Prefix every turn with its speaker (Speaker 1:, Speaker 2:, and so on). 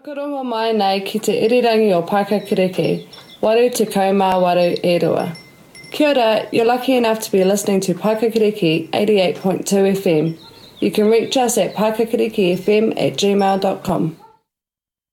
Speaker 1: Kuruma mai nei ki te irirangi o Paikakiriki, waru te kaumā waru e rua. Kia ora, you're lucky enough to be listening to Paikakiriki 88.2 FM. You can reach us at paikakirikifm@gmail.com.